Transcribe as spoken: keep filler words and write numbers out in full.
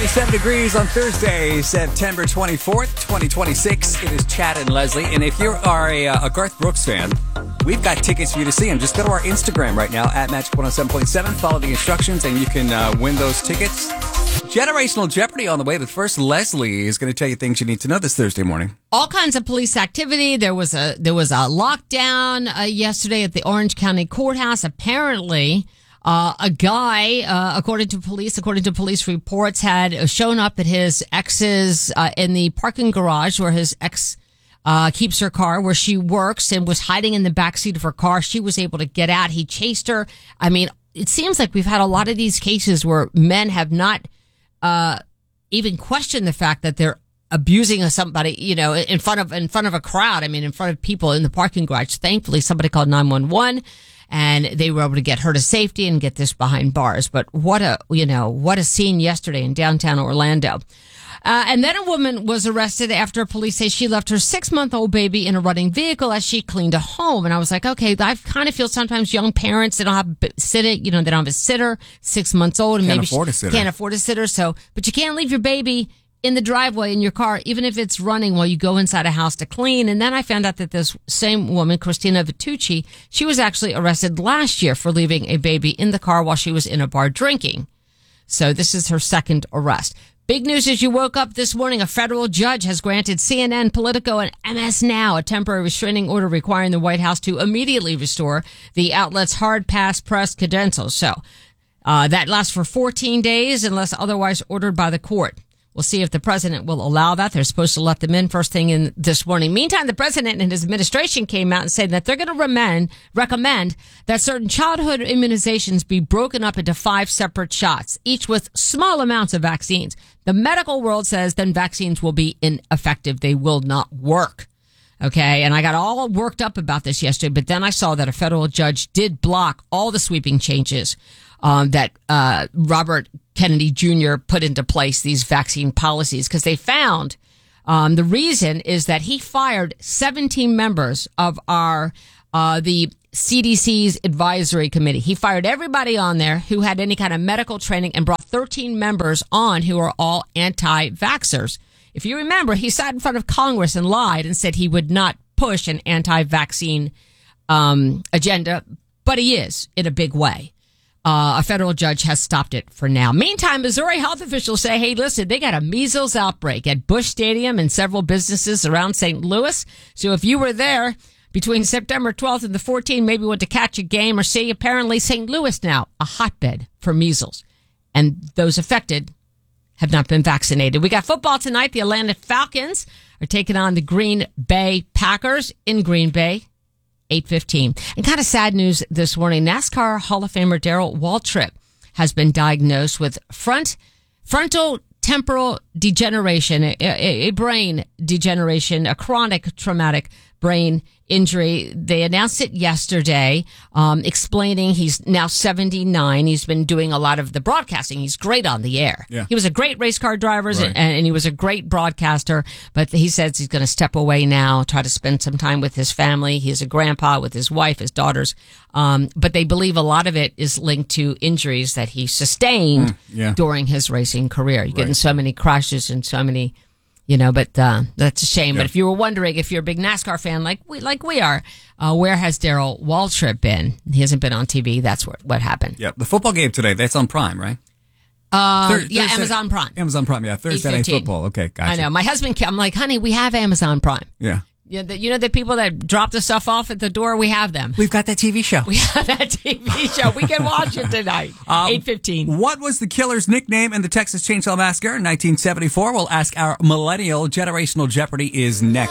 twenty-seven degrees on Thursday, September twenty-fourth, twenty twenty-six. It is Chad and Leslie. And if you are a, uh, a Garth Brooks fan, we've got tickets for you to see him. Just go to our Instagram right now, at Magic one oh seven point seven. Follow the instructions, and you can uh, win those tickets. Generational Jeopardy on the way, but first, Leslie is going to tell you things you need to know this Thursday morning. All kinds of police activity. There was a there was a lockdown uh, yesterday at the Orange County Courthouse. Apparently, uh, a guy, uh, according to police, according to police reports, had shown up at his ex's uh, in the parking garage where his ex uh, keeps her car, where she works, and was hiding in the backseat of her car. She was able to get out. He chased her. I mean, it seems like we've had a lot of these cases where men have not uh, even questioned the fact that they're abusing somebody, you know, in front of in front of a crowd. I mean, in front of people in the parking garage. Thankfully, somebody called nine one one, and they were able to get her to safety and get this behind bars. But what a you know what a scene yesterday in downtown Orlando. Uh, and then a woman was arrested after police say she left her six-month-old baby in a running vehicle as she cleaned a home. And I was like, okay, I kind of feel sometimes young parents, they don't have a sitter, you know, they don't have a sitter, six months old, and can't maybe afford a sitter. can't afford a sitter. So, but you can't leave your baby in the driveway in your car, even if it's running while you go inside a house to clean. And then I found out that this same woman, Christina Vitucci, she was actually arrested last year for leaving a baby in the car while she was in a bar drinking. So this is her second arrest. Big news as you woke up this morning, a federal judge has granted C N N, Politico, and M S Now a temporary restraining order requiring the White House to immediately restore the outlet's hard pass press credentials. So uh, that lasts for fourteen days unless otherwise ordered by the court. We'll see if the president will allow that. They're supposed to let them in first thing in this morning. Meantime, the president and his administration came out and said that they're going to recommend, recommend that certain childhood immunizations be broken up into five separate shots, each with small amounts of vaccines. The medical world says then vaccines will be ineffective. They will not work. Okay, and I got all worked up about this yesterday, but then I saw that a federal judge did block all the sweeping changes um, that uh, Robert Kennedy Junior put into place, these vaccine policies, because they found um, the reason is that he fired seventeen members of our uh, the C D C's advisory committee. He fired everybody on there who had any kind of medical training and brought thirteen members on who are all anti-vaxxers. If you remember, he sat in front of Congress and lied and said he would not push an anti-vaccine um, agenda, but he is in a big way. Uh, a federal judge has stopped it for now. Meantime, Missouri health officials say, hey, listen, they got a measles outbreak at Busch Stadium and several businesses around Saint Louis. So if you were there between September twelfth and the fourteenth, maybe went to catch a game or see, apparently Saint Louis now, a hotbed for measles. And those affected have not been vaccinated. We got football tonight. The Atlanta Falcons are taking on the Green Bay Packers in Green Bay, eight fifteen. And kind of sad news this morning. NASCAR Hall of Famer Darrell Waltrip has been diagnosed with front frontal temporal degeneration, a, a, a brain degeneration, a chronic traumatic brain injury. They announced it yesterday, um, explaining he's now seventy-nine. He's been doing a lot of the broadcasting. He's great on the air. Yeah. He was a great race car driver, Right. and, and he was a great broadcaster, but he says he's going to step away now, try to spend some time with his family. He's a grandpa with his wife, his daughters. Um, but they believe a lot of it is linked to injuries that he sustained Mm, yeah. during his racing career. You get in Right. so many crashes and so many, you know, but uh, that's a shame. Yeah. But if you were wondering, if you're a big NASCAR fan like we like we are, uh, where has Darrell Waltrip been? He hasn't been on T V. That's what what happened. Yeah, the football game today, that's on Prime, right? Uh, Thur- yeah, Thursday- Amazon Prime. Amazon Prime, yeah. Thursday night eight fifteen. football. Okay, gotcha. I know. My husband, I'm like, honey, we have Amazon Prime. Yeah. You know, the, you know the people that drop the stuff off at the door? We have them. We've got that T V show. We have that T V show. We can watch it tonight. Um, eight fifteen. What was the killer's nickname in the Texas Chainsaw Massacre in nineteen seventy-four? We'll ask our millennial. Generational Jeopardy is next.